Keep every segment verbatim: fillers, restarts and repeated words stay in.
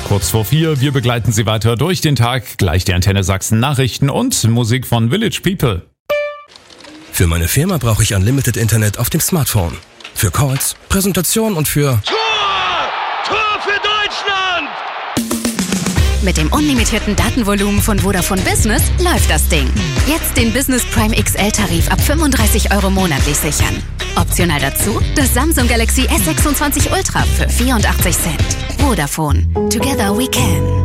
kurz vor vier. Wir begleiten Sie weiter durch den Tag. Gleich die Antenne Sachsen Nachrichten und Musik von Village People. Für meine Firma brauche ich Unlimited Internet auf dem Smartphone. Für Calls, Präsentation und für... Tor! Tor für Deutschland! Mit dem unlimitierten Datenvolumen von Vodafone Business läuft das Ding. Jetzt den Business Prime X L-Tarif ab fünfunddreißig Euro monatlich sichern. Optional dazu das Samsung Galaxy S sechsundzwanzig Ultra für vierundachtzig Cent. Vodafone. Together we can.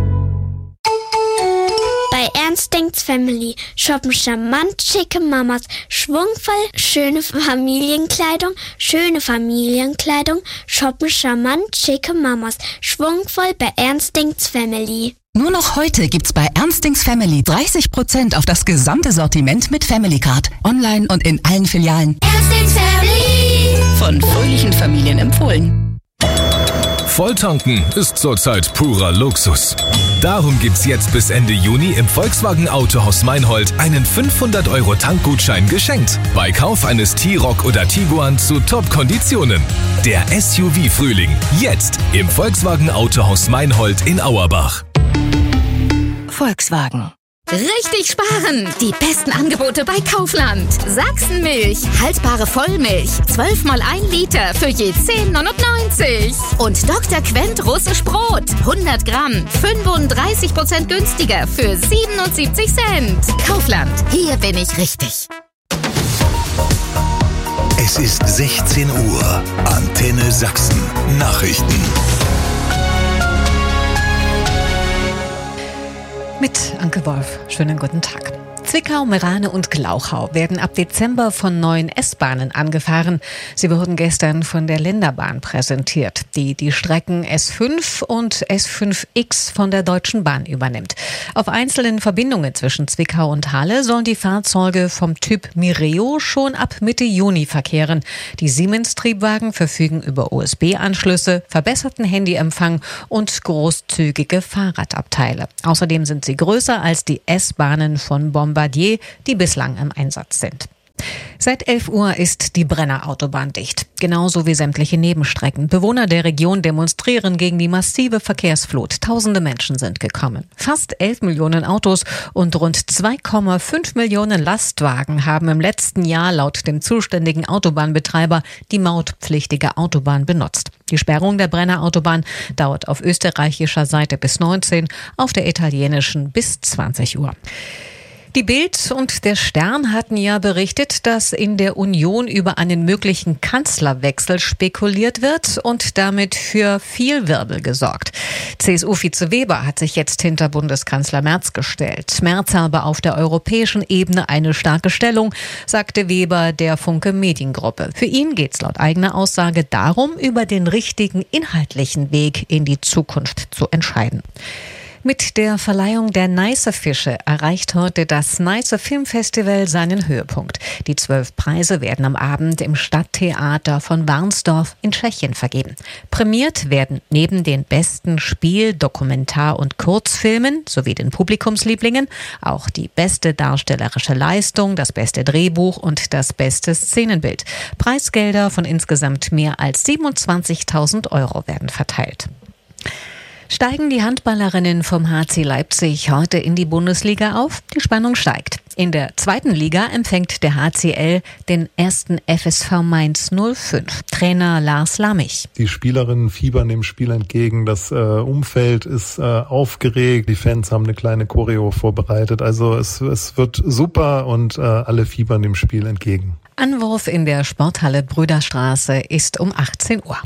Bei Ernst denkt's Family shoppen charmant schicke Mamas, schwungvoll schöne Familienkleidung, schöne Familienkleidung, shoppen charmant schicke Mamas, schwungvoll bei Ernst denkt's Family. Nur noch heute gibt's bei Ernstings Family dreißig Prozent auf das gesamte Sortiment mit Family Card. Online und in allen Filialen. Ernstings Family. Von fröhlichen Familien empfohlen. Volltanken ist zurzeit purer Luxus. Darum gibt's jetzt bis Ende Juni im Volkswagen Autohaus Meinhold einen fünfhundert Euro Tankgutschein geschenkt. Bei Kauf eines T-Roc oder Tiguan zu Top-Konditionen. Der S U V-Frühling. Jetzt im Volkswagen Autohaus Meinhold in Auerbach. Volkswagen. Richtig sparen! Die besten Angebote bei Kaufland. Sachsenmilch, haltbare Vollmilch, zwölf mal ein Liter für je zehn neunundneunzig. Und Doktor Quent russisch Brot, hundert Gramm, fünfunddreißig Prozent günstiger für siebenundsiebzig Cent. Kaufland, hier bin ich richtig. Es ist sechzehn Uhr. Antenne Sachsen. Nachrichten. Mit Anke Wolf. Schönen guten Tag. Zwickau, Meerane und Glauchau werden ab Dezember von neuen S-Bahnen angefahren. Sie wurden gestern von der Länderbahn präsentiert, die die Strecken S fünf und S fünf X von der Deutschen Bahn übernimmt. Auf einzelnen Verbindungen zwischen Zwickau und Halle sollen die Fahrzeuge vom Typ Mireo schon ab Mitte Juni verkehren. Die Siemens-Triebwagen verfügen über U S B-Anschlüsse, verbesserten Handyempfang und großzügige Fahrradabteile. Außerdem sind sie größer als die S-Bahnen von Bombardier, die bislang im Einsatz sind. Seit elf Uhr ist die Brenner Autobahn dicht, genauso wie sämtliche Nebenstrecken. Bewohner der Region demonstrieren gegen die massive Verkehrsflut. Tausende Menschen sind gekommen. Fast elf Millionen Autos und rund zwei Komma fünf Millionen Lastwagen haben im letzten Jahr laut dem zuständigen Autobahnbetreiber die mautpflichtige Autobahn benutzt. Die Sperrung der Brenner Autobahn dauert auf österreichischer Seite bis neunzehn, auf der italienischen bis zwanzig Uhr. Die Bild und der Stern hatten ja berichtet, dass in der Union über einen möglichen Kanzlerwechsel spekuliert wird und damit für viel Wirbel gesorgt. C S U-Vize Weber hat sich jetzt hinter Bundeskanzler Merz gestellt. Merz habe auf der europäischen Ebene eine starke Stellung, sagte Weber der Funke Mediengruppe. Für ihn geht's laut eigener Aussage darum, über den richtigen inhaltlichen Weg in die Zukunft zu entscheiden. Mit der Verleihung der Neiße Fische erreicht heute das Neiße Filmfestival seinen Höhepunkt. Die zwölf Preise werden am Abend im Stadttheater von Warnsdorf in Tschechien vergeben. Prämiert werden neben den besten Spiel-, Dokumentar- und Kurzfilmen sowie den Publikumslieblingen auch die beste darstellerische Leistung, das beste Drehbuch und das beste Szenenbild. Preisgelder von insgesamt mehr als siebenundzwanzigtausend Euro werden verteilt. Steigen die Handballerinnen vom H C Leipzig heute in die Bundesliga auf? Die Spannung steigt. In der zweiten Liga empfängt der H C L den ersten F S V Mainz null fünf. Trainer Lars Lammich. Die Spielerinnen fiebern dem Spiel entgegen. Das äh, Umfeld ist äh, aufgeregt. Die Fans haben eine kleine Choreo vorbereitet. Also es, es wird super und äh, alle fiebern dem Spiel entgegen. Anwurf in der Sporthalle Brüderstraße ist um achtzehn Uhr.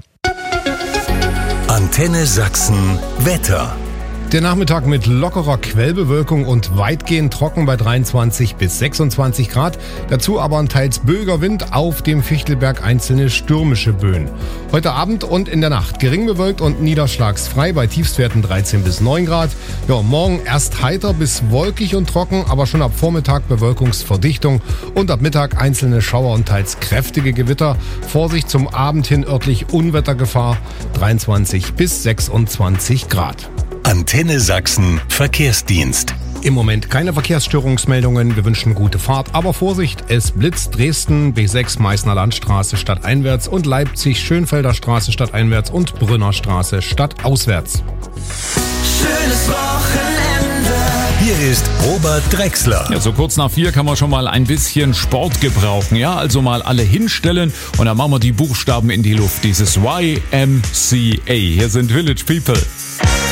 Antenne Sachsen Wetter. Der Nachmittag mit lockerer Quellbewölkung und weitgehend trocken bei dreiundzwanzig bis sechsundzwanzig Grad. Dazu aber ein teils böiger Wind, auf dem Fichtelberg einzelne stürmische Böen. Heute Abend und in der Nacht gering bewölkt und niederschlagsfrei bei Tiefstwerten dreizehn bis neun Grad. Ja, morgen erst heiter bis wolkig und trocken, aber schon ab Vormittag Bewölkungsverdichtung und ab Mittag einzelne Schauer und teils kräftige Gewitter. Vorsicht zum Abend hin örtlich Unwettergefahr, dreiundzwanzig bis sechsundzwanzig Grad. Antenne Sachsen Verkehrsdienst. Im Moment keine Verkehrsstörungsmeldungen. Wir wünschen gute Fahrt, aber Vorsicht, es blitzt. Dresden B sechs Meißner Landstraße stadteinwärts und Leipzig Schönfelder Straße stadteinwärts und Brünner Straße stadtauswärts. schönes Wochenende. Hier ist Robert Drexler. Ja, so kurz nach vier kann man schon mal ein bisschen Sport gebrauchen. Ja, also mal alle hinstellen und dann machen wir die Buchstaben in die Luft. Dieses Y M C A. Hier sind Village People.